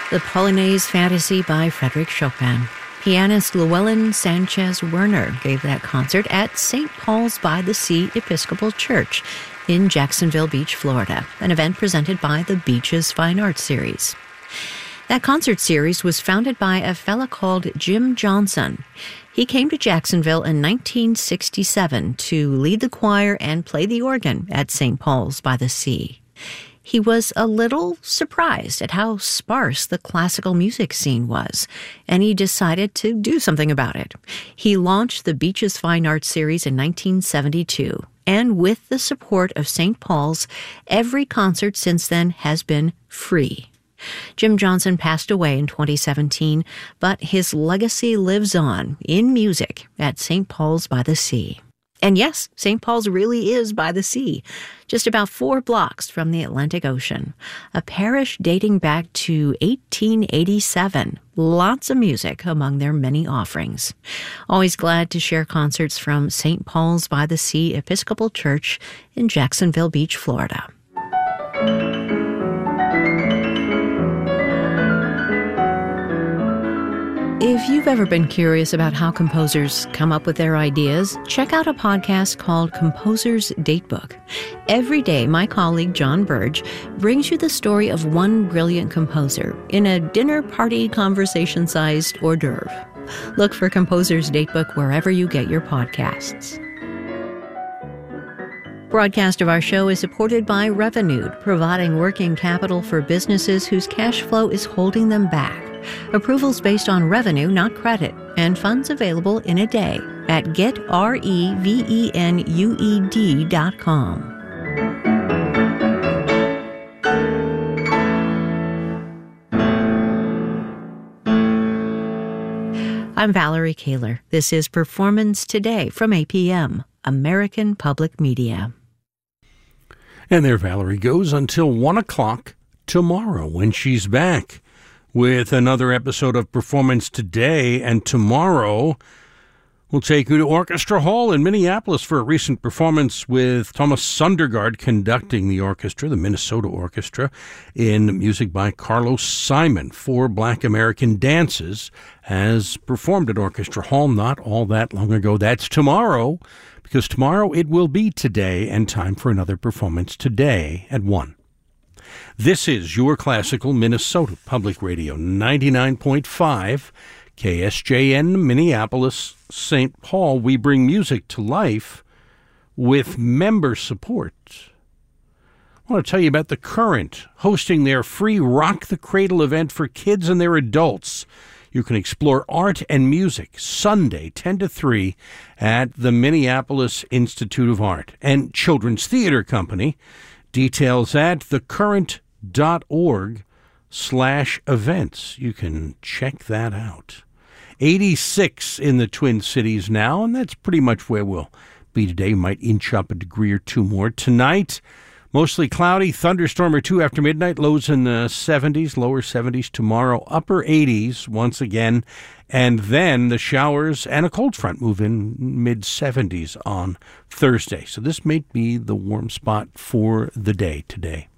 The Polonaise Fantasy by Frédéric Chopin. Pianist Llewellyn Sanchez Werner gave that concert at St. Paul's by the Sea Episcopal Church in Jacksonville Beach, Florida, an event presented by the Beaches Fine Arts Series. That concert series was founded by a fella called Jim Johnson. He came to Jacksonville in 1967 to lead the choir and play the organ at St. Paul's by the Sea. He was a little surprised at how sparse the classical music scene was, and he decided to do something about it. He launched the Beaches Fine Arts Series in 1972, and with the support of St. Paul's, every concert since then has been free. Jim Johnson passed away in 2017, but his legacy lives on in music at St. Paul's by the Sea. And yes, St. Paul's really is by the sea, just about 4 blocks from the Atlantic Ocean. A parish dating back to 1887. Lots of music among their many offerings. Always glad to share concerts from St. Paul's by the Sea Episcopal Church in Jacksonville Beach, Florida. If you've ever been curious about how composers come up with their ideas, check out a podcast called Composer's Datebook. Every day, my colleague John Burge brings you the story of one brilliant composer in a dinner party conversation-sized hors d'oeuvre. Look for Composer's Datebook wherever you get your podcasts. Broadcast of our show is supported by Revenued, providing working capital for businesses whose cash flow is holding them back. Approvals based on revenue, not credit, and funds available in a day at getrevenued.com. I'm Valerie Kaler. This is Performance Today from APM, American Public Media. And there Valerie goes until 1 o'clock tomorrow when she's back with another episode of Performance Today. And tomorrow we'll take you to Orchestra Hall in Minneapolis for a recent performance with Thomas Sundergaard conducting the orchestra, the Minnesota Orchestra, in music by Carlos Simon. 4 Black American dances as performed at Orchestra Hall not all that long ago. That's tomorrow, because tomorrow it will be today and time for another Performance Today at 1. This is your classical Minnesota Public Radio, 99.5 KSJN, Minneapolis, St. Paul. We bring music to life with member support. I want to tell you about The Current, hosting their free Rock the Cradle event for kids and their adults. You can explore art and music Sunday, 10 to 3 at the Minneapolis Institute of Art. And Children's Theater Company, details at thecurrent.org/events. You can check that out. 86 in the Twin Cities now, and that's pretty much where we'll be today. Might inch up a degree or 2 more. Tonight, mostly cloudy, thunderstorm or 2 after midnight, lows in the 70s, lower 70s. Tomorrow, upper 80s once again. And then the showers and a cold front move in mid-70s on Thursday. So this may be the warm spot for the day today.